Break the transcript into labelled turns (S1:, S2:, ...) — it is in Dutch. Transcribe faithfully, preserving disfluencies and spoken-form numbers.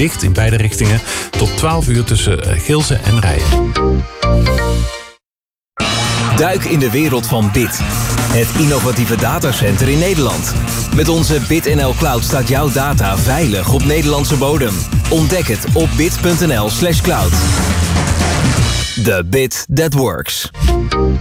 S1: dicht in beide richtingen tot twaalf uur tussen Gilze en Rijen.
S2: Duik in de wereld van Bit. Het innovatieve datacenter in Nederland. Met onze BitNL Cloud staat jouw data veilig op Nederlandse bodem. Ontdek het op bit punt n l slash cloud. The bit that works.